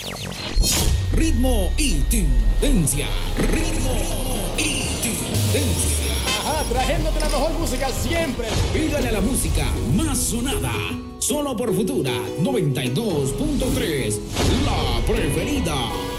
Ritmo y tendencia. Ritmo y tendencia. Ajá, trayéndote la mejor música siempre. Pídale a la música más sonada. Solo por Futura 92.3. La preferida.